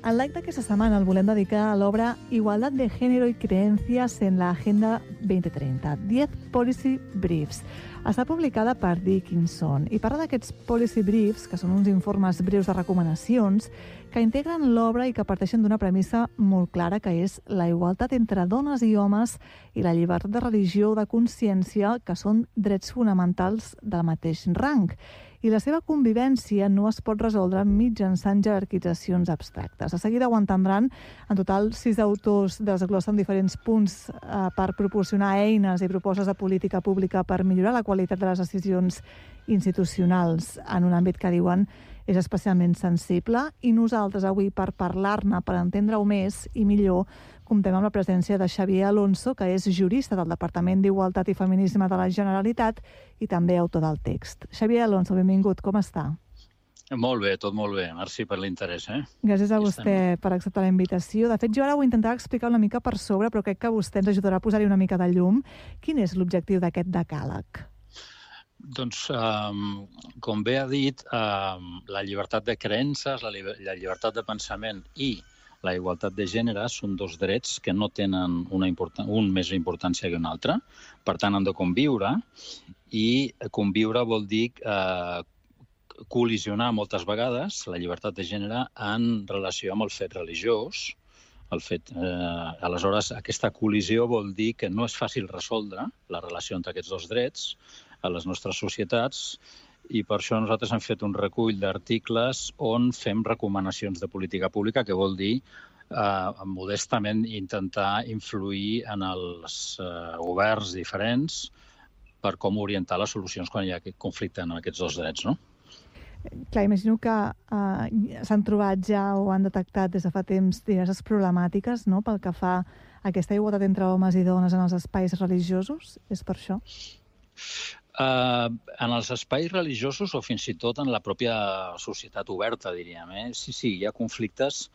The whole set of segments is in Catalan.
El live d'aquesta setmana el volem dedicar a l'obra Igualdad de Género y Creencias en la Agenda 2030, 10 Policy Briefs. Està publicada per Dickinson i parla d'aquests Policy Briefs, que són uns informes breus de recomanacions, que integren l'obra i que parteixen d'una premissa molt clara, que és la igualtat entre dones i homes i la llibertat de religió o de consciència, que són drets fonamentals del mateix rang. I la seva convivència no es pot resoldre mitjançant jerarquitzacions abstractes. De seguida ho entendran. En total, 6 autors desglossen diferents punts per proporcionar eines i propostes de política pública per millorar la qualitat de les decisions institucionals en un àmbit que diuen és especialment sensible. I nosaltres avui, per parlar-ne, per entendre-ho més i millor, comptem amb la presència de Xavier Alonso, que és jurista del Departament d'Igualtat i Feminisme de la Generalitat i també autor del text. Xavier Alonso, benvingut, com està? Molt bé, tot molt bé. Merci per l'interès. Gràcies a vostè per acceptar la invitació. De fet, jo ara ho intentaré explicar una mica per sobre, però crec que vostè ens ajudarà a posar-hi una mica de llum. Quin és l'objectiu d'aquest decàleg? Doncs, com bé ha dit, la llibertat de creences, la llibertat de pensament i la igualtat de gènere són dos drets que no tenen un més importància que un altre. Per tant, han de conviure, i conviure vol dir col·lisionar moltes vegades la llibertat de gènere en relació amb el fet religiós. Aleshores, aquesta col·lisió vol dir que no és fàcil resoldre la relació entre aquests dos drets a les nostres societats, i per això nosaltres hem fet un recull d'articles on fem recomanacions de política pública, que vol dir modestament intentar influir en els governs diferents per com orientar les solucions quan hi ha aquest conflicte en aquests dos drets, no? Clar, imagino que s'han trobat ja o han detectat des de fa temps diverses problemàtiques, no?, pel que fa a aquesta igualtat entre homes i dones en els espais religiosos. És per això? En els espais religiosos o fins i tot en la pròpia societat oberta, diríem. Sí, hi ha conflictes.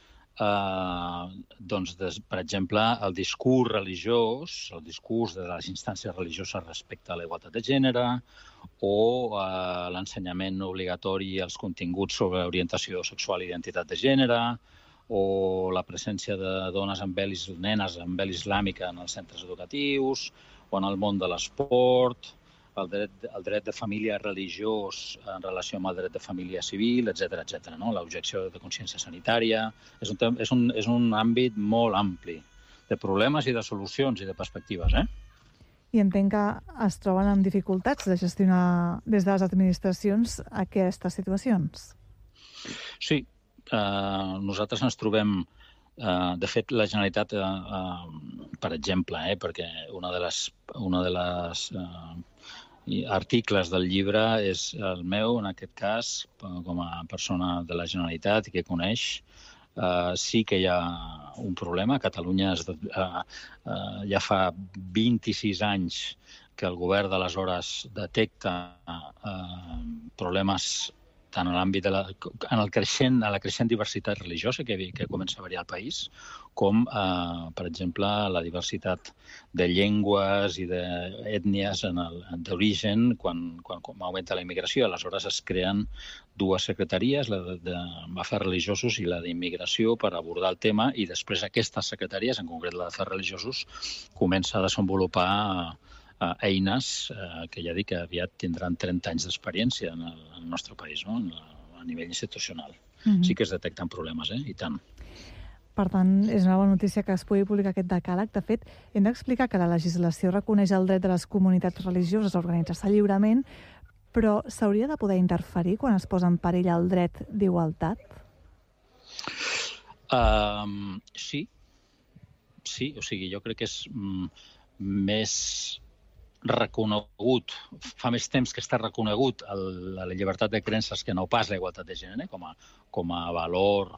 Per exemple, el discurs religiós, el discurs de les instàncies religioses respecte a la igualtat de gènere, o l'ensenyament obligatori als continguts sobre orientació sexual i identitat de gènere, o la presència de dones amb nenes amb vel islàmica en els centres educatius, o en el món de l'esport, el dret de família religiós en relació amb el dret de família civil, etc. L'objecció de consciència sanitària. És un àmbit molt ampli de problemes i de solucions i de perspectives. I entenc que es troben amb dificultats de gestionar des de les administracions aquestes situacions. Sí, nosaltres ens trobem. De fet, la Generalitat, per exemple, perquè una de les articles del llibre és el meu, en aquest cas, com a persona de la Generalitat i que coneix, sí que hi ha un problema. A Catalunya ja fa 26 anys que el govern d'aleshores detecta problemes tant en l'àmbit de la creixent diversitat religiosa que comença a variar al país, com, per exemple, la diversitat de llengües i d'ètnies d'origen quan augmenta la immigració. Aleshores es creen dues secretaries, la d'afers religiosos i la d'immigració, per abordar el tema, i després aquestes secretaries, en concret la d'afers religiosos, comença a desenvolupar eines que ja dic que aviat tindran 30 anys d'experiència en el nostre país, no?, a nivell institucional. Sí que es detecten problemes, i tant. Per tant, és una bona notícia que es pugui publicar aquest decàleg. De fet, hem d'explicar que la legislació reconeix el dret de les comunitats religioses a organitzar-se lliurement, però s'hauria de poder interferir quan es posa en perill el dret d'igualtat? Sí, o sigui, jo crec que és més reconegut, fa més temps que està reconegut la llibertat de creences que no pas la igualtat de gènere com a valor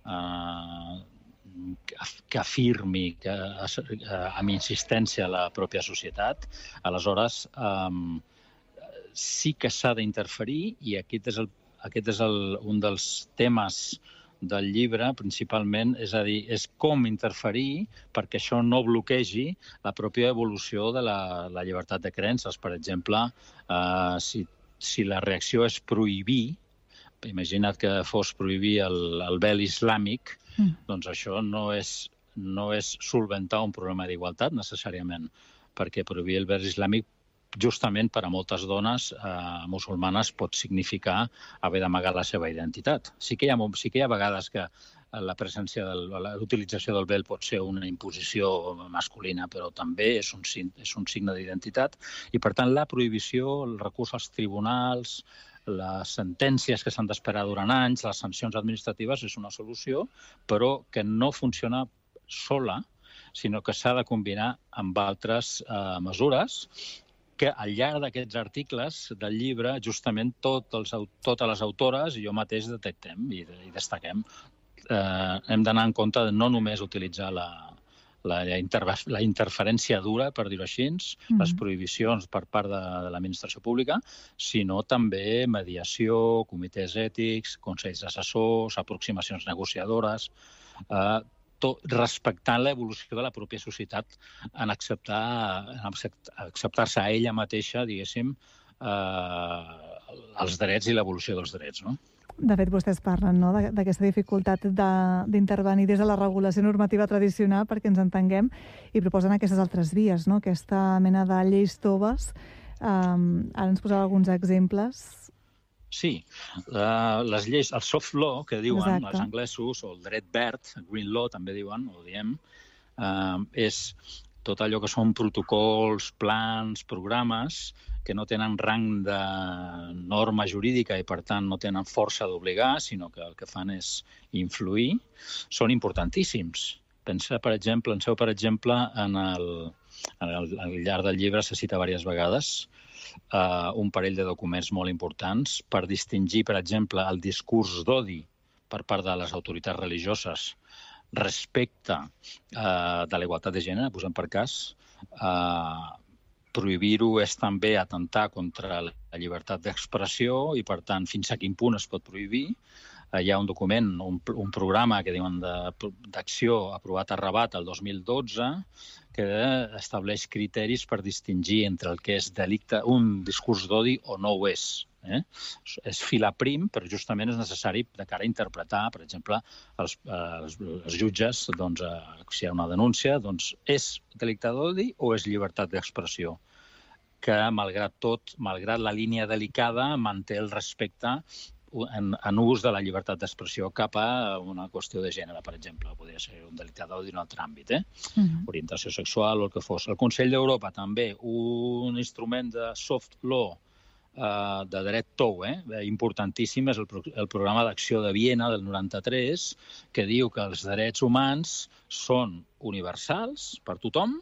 que afirmi amb insistència la pròpia societat. Aleshores, sí que s'ha d'interferir, i aquest és un dels temes del llibre, principalment, és a dir, és com interferir perquè això no bloquegi la pròpia evolució de la llibertat de creences. Per exemple, si la reacció és prohibir, imagina't que fos prohibir el vel islàmic, Doncs això no és solventar un problema d'igualtat necessàriament, perquè prohibir el vers islàmic justament per a moltes dones musulmanes pot significar haver d'amagar la seva identitat. Sí que hi ha vegades que la presència l'utilització del vel pot ser una imposició masculina, però també és un signe d'identitat i, per tant, la prohibició, el recurs als tribunals, les sentències que s'han d'esperar durant anys, les sancions administratives és una solució, però que no funciona sola, sinó que s'ha de combinar amb altres mesures que al llarg d'aquests articles del llibre, justament totes les autores i jo mateix detectem i destaquem. Hem d'anar en compte de no només utilitzar la interferència dura, per dir-ho així, les prohibicions per part de l'administració pública, sinó també mediació, comitès ètics, consells assessors, aproximacions negociadores, respectant l'evolució de la pròpia societat en acceptar-se a ella mateixa, diguéssim, els drets i l'evolució dels drets, no? De fet, vostès parlen d'aquesta dificultat d'intervenir des de la regulació normativa tradicional perquè ens entenguem i proposen aquestes altres vies, no? Aquesta mena de lleis toves. Ara ens posava alguns exemples. Sí, les lleis, el soft law, que diuen els anglesos, o el dret verd, el green law també diuen, o diem, és tot allò que són protocols, plans, programes que no tenen rang de norma jurídica i, per tant, no tenen força d'obligar, sinó que el que fan és influir, són importantíssims. Penseu, per exemple, al llarg del llibre se cita diverses vegades un parell de documents molt importants per distingir, per exemple, el discurs d'odi per part de les autoritats religioses respecte de la igualtat de gènere, posem per cas. Prohibir-ho és també atentar contra la llibertat d'expressió i, per tant, fins a quin punt es pot prohibir. Hi ha un document, un programa que diuen d'acció aprovat a Rabat el 2012 que estableix criteris per distingir entre el que és delicte, un discurs d'odi o no ho és. És filaprim, però justament és necessari de cara a interpretar, per exemple, els jutges, si hi ha una denúncia, és delicte d'odi o és llibertat d'expressió? Que, malgrat tot, malgrat la línia delicada, manté el respecte en ús de la llibertat d'expressió cap a una qüestió de gènere, per exemple. Podria ser un delicte d'odi en un altre àmbit, orientació sexual o el que fos. El Consell d'Europa també, un instrument de soft law, de dret tou, importantíssim, és el programa d'acció de Viena del 93, que diu que els drets humans són universals per tothom,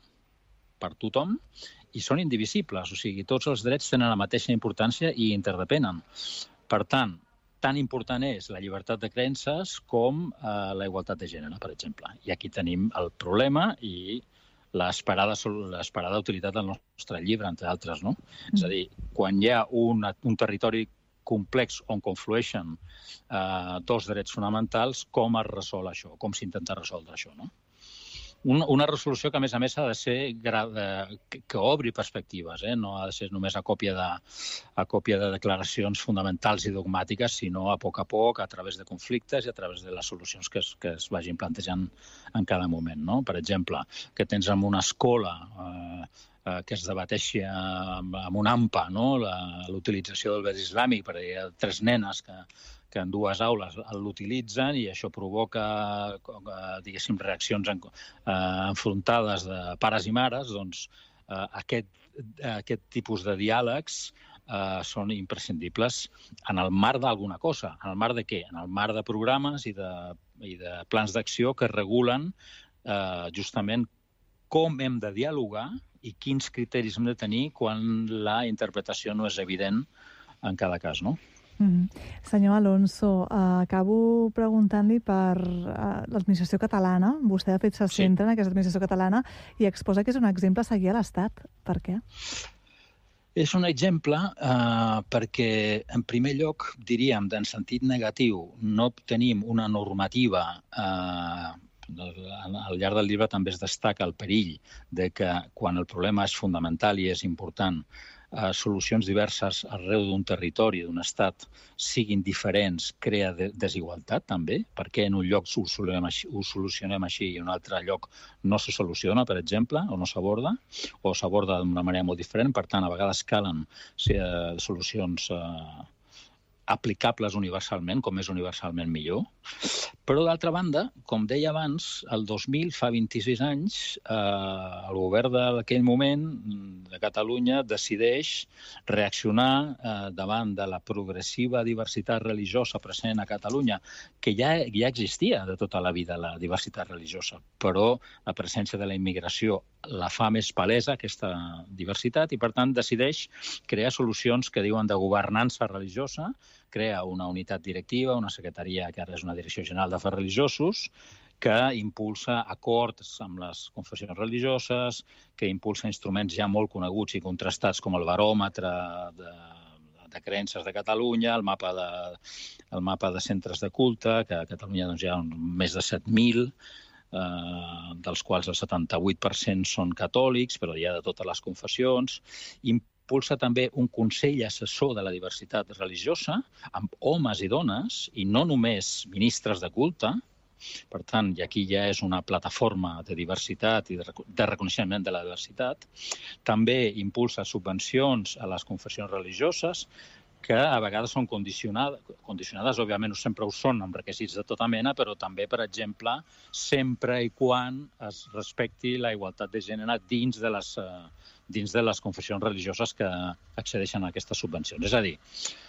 i són indivisibles, o sigui, tots els drets tenen la mateixa importància i interdepenen. Per tant, tan important és la llibertat de creences com la igualtat de gènere, per exemple. I aquí tenim el problema i l'esperada utilitat del nostre llibre, entre altres, no? És a dir, quan hi ha un territori complex on conflueixen dos drets fonamentals, com es resol això? Com s'intenta resoldre això, no? Una resolució que, a més, ha de ser que obri perspectives, no ha de ser només a còpia de declaracions fonamentals i dogmàtiques, sinó a poc, a través de conflictes i a través de les solucions que es vagin plantejant en cada moment. Per exemple, que tens en una escola que es debateixi amb un AMPA l'utilització del vers islàmic, perquè hi ha 3 nenes que en 2 aules l'utilitzen i això provoca, diguéssim, reaccions enfrontades de pares i mares, doncs aquest tipus de diàlegs són imprescindibles en el marc d'alguna cosa. En el marc de què? En el marc de programes i de plans d'acció que regulen justament com hem de dialogar i quins criteris hem de tenir quan la interpretació no és evident en cada cas, no? Senyor Alonso, acabo preguntant-li per l'administració catalana. Vostè, de fet, se centra en aquesta administració catalana i exposa que és un exemple a seguir a l'Estat. Per què? És un exemple perquè, en primer lloc, diríem, en sentit negatiu, no tenim una normativa. Al llarg del llibre també es destaca el perill de que quan el problema és fonamental i és important solucions diverses arreu d'un territori, d'un estat, siguin diferents, crea desigualtat també, perquè en un lloc ho solucionem així i en un altre lloc no se soluciona, per exemple, o no s'aborda, o s'aborda d'una manera molt diferent. Per tant, a vegades calen solucions aplicables universalment, com és universalment millor. Però, d'altra banda, com deia abans, el 2000, fa 26 anys, el govern d'aquell moment de Catalunya decideix reaccionar davant de la progressiva diversitat religiosa present a Catalunya, que ja existia de tota la vida, la diversitat religiosa, però la presència de la immigració la fa més palesa, aquesta diversitat, i, per tant, decideix crear solucions que diuen de governança religiosa, crea una unitat directiva, una secretaria que ara és una direcció general d'afers religiosos, que impulsa acords amb les confessions religioses, que impulsa instruments ja molt coneguts i contrastats com el baròmetre de creences de Catalunya, el mapa de centres de culte, que a Catalunya hi ha més de 7.000, dels quals el 78% són catòlics, però hi ha de totes les confessions. Impulsa també un consell assessor de la diversitat religiosa, amb homes i dones, i no només ministres de culte. Per tant, i aquí ja és una plataforma de diversitat i de reconeixement de la diversitat. També impulsa subvencions a les confessions religioses, que a vegades són condicionades, òbviament sempre ho són, amb requisits de tota mena, però també, per exemple, sempre i quan es respecti la igualtat de gènere dins de les confessions religioses que accedeixen a aquestes subvencions. És a dir,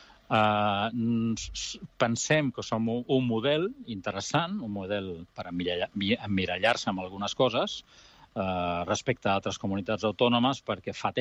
pensem que som un model interessant, un model per emmirallar-se amb algunes coses respecte a altres comunitats autònomes, perquè fa